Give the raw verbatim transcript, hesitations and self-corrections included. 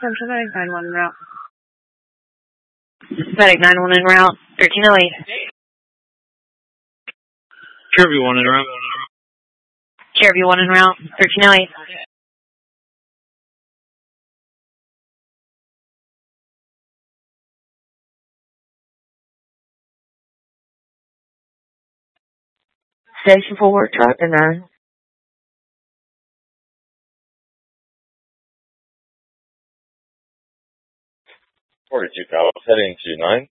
Central Medic nine one en route. Medic nine one en route. thirteen oh eight. Curvy one en route. Curvy one en route. thirteen oh eight. Station for work truck and nine. forty-two Palace, heading to nine.